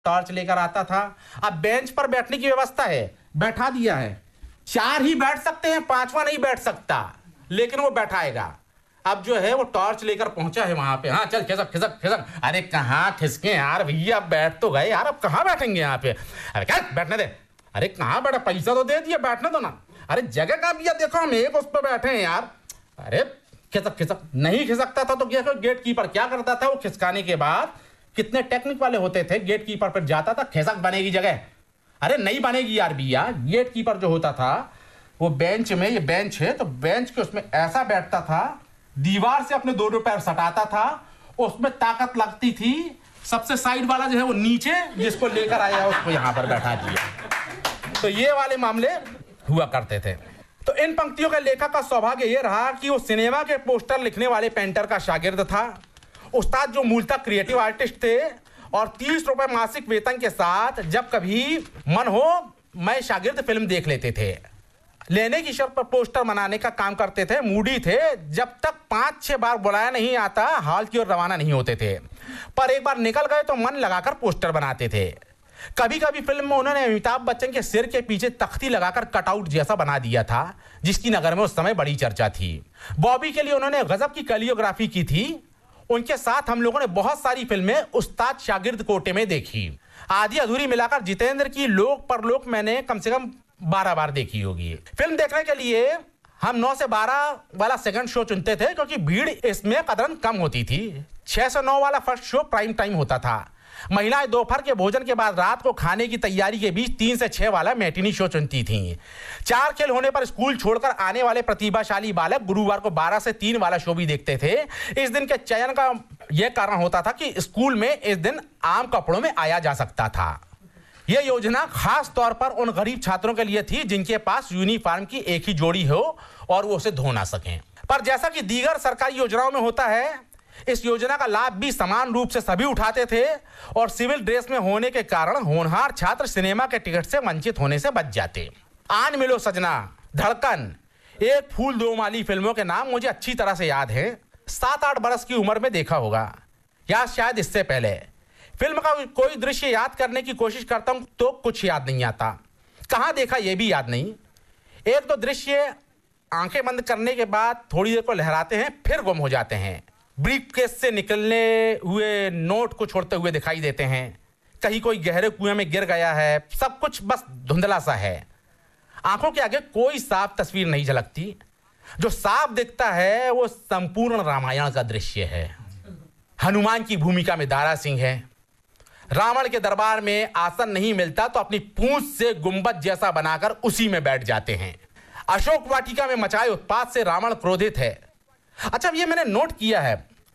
Torch लेकर आता था। अब बेंच पर बैठने की व्यवस्था है, बैठा दिया है, 4 ही बैठ सकते हैं, 5वां नहीं बैठ सकता, लेकिन वो बैठाएगा। अब जो है वो टॉर्च लेकर पहुंचा है वहां पे। हाँ चल खिसक खिसक खिसक। अरे कहाँ खिसके यार भैया, बैठ तो गए यार, अब कहाँ बैठेंगे यहाँ पे? अरे क्या बैठने दे। अरे कहाँ बैठा, पैसा तो दे दिया, बैठने दो ना। अरे जगह का भैया देखो, हम एक उस पर बैठे हैं यार। अरे खिसक खिसक। नहीं खिसकता था तो गेट कीपर क्या करता था, वो खिसकाने के बाद कितने टेक्निक वाले होते थे, गेट कीपर पर जाता था, खिसक बनेगी जगह। अरे नहीं बनेगी यार भैया। गेट कीपर जो होता था वो बेंच में, ये बेंच है तो बेंच के उसमें ऐसा बैठता था, दीवार से अपने दोनों पैर सटाता था, उसमें ताकत लगती थी। सबसे साइड वाला जो है वो नीचे, जिसको लेकर आया उसको यहां पर बैठा दिया। तो ये वाले मामले हुआ करते थे। तो इन पंक्तियों के लेखक का सौभाग्य ये रहा कि वो सिनेमा के पोस्टर लिखने वाले पेंटर का शागिर्द था। उस्ताद जो मूलतः क्रिएटिव आर्टिस्ट थे और 30 रुपए मासिक वेतन के साथ जब कभी मन हो मैं शागिर्द फिल्म देख लेते थे। लेने की शर्त पर पोस्टर बनाने का काम करते थे। मूडी थे, जब तक 5-6 बार बुलाया नहीं आता हाल की ओर रवाना नहीं होते थे। पर एक बार निकल गए तो मन लगाकर पोस्टर बनाते थे। कभी कभी फिल्म में उन्होंने अमिताभ बच्चन के सिर के पीछे तख्ती लगाकर कटआउट जैसा बना दिया था, जिसकी नगर में उस समय बड़ी चर्चा थी। बॉबी के लिए उन्होंने गजब की कोरियोग्राफी की थी। उनके साथ हम लोगों ने बहुत सारी फिल्में उस्ताद शागिर्द कोटे में देखी। आधी अधूरी मिलाकर जितेंद्र की लोक परलोक मैंने कम से कम 12 बार देखी होगी। फिल्म देखने के लिए हम 9 से 12 वाला सेकंड शो चुनते थे, क्योंकि भीड़ इसमें कदरन कम होती थी। 6 से 9 वाला फर्स्ट शो प्राइम टाइम होता था। महिलाएं दोपहर के भोजन के बाद रात को खाने की तैयारी के बीच 3 से 6 वाला मैटिनी शो चुनती थीं। 4 खेल होने पर स्कूल छोड़कर आने वाले प्रतिभाशाली बालक गुरुवार को 12 से 3 वाला शो भी देखते थे। इस दिन के चयन का यह कारण होता था कि स्कूल में इस दिन आम कपड़ों में आया जा सकता था। यह योजना खास तौर पर उन गरीब छात्रों के लिए थी जिनके पास यूनिफॉर्म की एक ही जोड़ी हो और वो उसे धो ना सकें। पर जैसा कि दीगर सरकारी योजनाओं में होता है, इस योजना का लाभ भी समान रूप से सभी उठाते थे और सिविल ड्रेस में होने के कारण होनहार छात्र सिनेमा के टिकट से वंचित होने से बच जाते। आन मिलो सजना, धड़कन, एक फूल दो माली फिल्मों के नाम मुझे अच्छी तरह से याद हैं। 7-8 बरस की उम्र में देखा होगा या शायद इससे पहले। फिल्म का कोई दृश्य याद करने की कोशिश करता हूं तो कुछ याद नहीं आता, कहां देखा यह भी याद नहीं। एक दो दृश्य आंखें बंद करने के बाद थोड़ी देर को लहराते हैं, फिर गुम हो जाते हैं। ब्रीफकेस से निकलने हुए नोट को छोड़ते हुए दिखाई देते हैं। कहीं कोई गहरे कुएं में गिर गया है, सब कुछ बस धुंधला सा है। आंखों के आगे कोई साफ तस्वीर नहीं झलकती। जो साफ दिखता है वो संपूर्ण रामायण का दृश्य है। हनुमान की भूमिका में दारा सिंह है। रावण के दरबार में आसन नहीं मिलता तो अपनी पूंछ से गुंबद जैसा बनाकर उसी में बैठ जाते हैं। अशोक वाटिका में मचाए उत्पात से रावण क्रोधित है। अच्छा, ये मैंने नोट किया है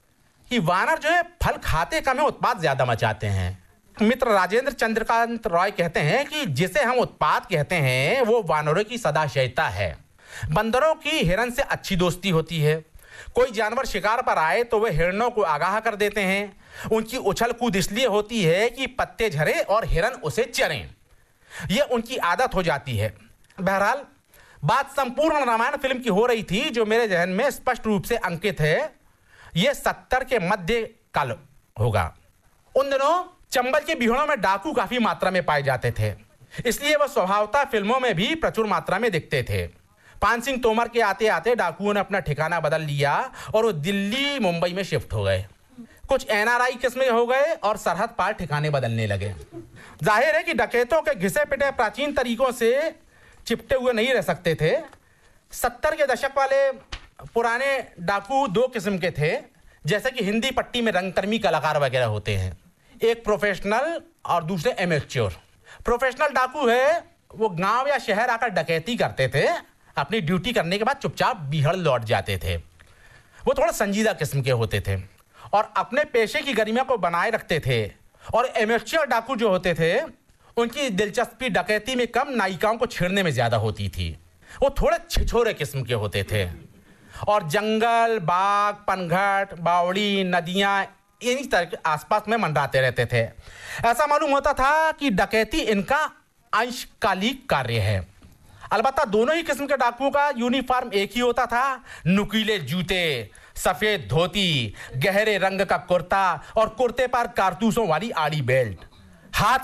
कि वानर जो है फल खाते कम है, उत्पात ज्यादा मचाते हैं। मित्र राजेंद्र चंद्रकांत रॉय कहते हैं कि जिसे हम उत्पात कहते हैं वो वानरों की सदाशयता है। बंदरों की हिरन से अच्छी दोस्ती होती है। कोई जानवर शिकार पर आए तो वे हिरणों को आगाह कर देते हैं। उनकी उछल कूद इसलिए होती है कि पत्ते झरे और हिरन उसे चरें। यह उनकी आदत हो जाती है। बहरहाल बात संपूर्ण रामायण फिल्म की हो रही थी, जो मेरे जहन में स्पष्ट रूप से अंकित है। यह 70 के मध्य काल होगा। उन दिनों चंबल के बिहड़ों में डाकू काफी मात्रा में पाए जाते थे, इसलिए वह स्वभावतः फिल्मों में भी प्रचुर मात्रा में दिखते थे। पान सिंह तोमर के आते आते डाकुओं ने अपना ठिकाना बदल लिया और वो दिल्ली मुंबई में शिफ्ट हो गए। कुछ NRI किस्में हो गए और सरहद पार ठिकाने बदलने लगे। जाहिर है कि डकैतों के घिसे पिटे प्राचीन तरीकों से चिपटे हुए नहीं रह सकते थे। 70 के दशक वाले पुराने डाकू 2 किस्म के थे, जैसे कि हिंदी पट्टी में रंगकर्मी कलाकार वगैरह होते हैं। एक प्रोफेशनल और दूसरे एमेच्योर। प्रोफेशनल डाकू है वो गांव या शहर आकर डकैती करते थे, अपनी ड्यूटी करने के बाद चुपचाप बिहड़ लौट जाते थे। वो थोड़ा संजीदा किस्म के होते थे और अपने पेशे की गरिमा को बनाए रखते थे। और एमेच्योर डाकू जो होते थे उनकी दिलचस्पी डकैती में कम, नायिकाओं को छेड़ने में ज्यादा होती थी। वो थोड़े छिछोरे किस्म के होते थे और जंगल, बाग, पनघट, बावड़ी, नदियां इन्हीं तरह के आसपास में मंडराते रहते थे। ऐसा मालूम होता था कि डकैती इनका अंशकालिक कार्य है। अलबत्ता दोनों ही किस्म के डाकुओं का यूनिफॉर्म एक ही होता था। नुकीले जूते, सफेद धोती, गहरे रंग का कुर्ता और कुर्ते पर कारतूसों वाली आड़ी बेल्ट। हाथ